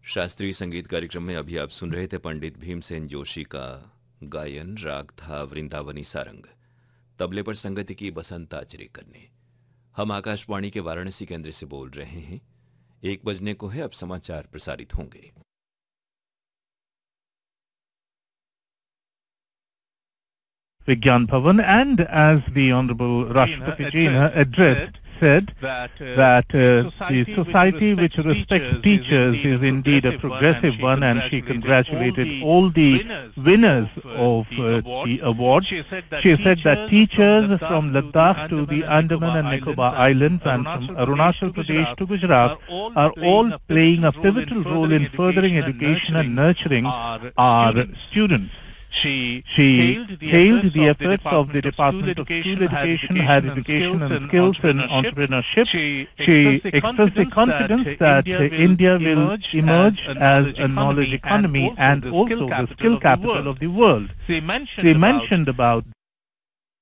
शास्त्रीय संगीत कार्यक्रम में अभी आप सुन रहे थे पंडित भीमसेन जोशी का गायन। राग था वृंदावनी सारंग। तबले पर संगति की बसंत आचरेकर ने। हम आकाशवाणी के वाराणसी केंद्र से बोल रहे हैं। 1 बजने को है, अब समाचार प्रसारित होंगे। Vigyan Bhavan, and as the Honorable Rashtrapati Jiina addressed, said that the society which respects teachers is indeed a progressive one, and she congratulated all the winners of the award. She said that teachers from Ladakh to the Andaman and Nicobar Islands and from Arunachal Pradesh to Gujarat are all playing a pivotal role in furthering education and nurturing our students. She hailed the efforts of the Department of School Education, Higher Education and Skills in Entrepreneurship. She expressed the confidence that India will emerge as a knowledge economy and also the skill capital of the world. She mentioned about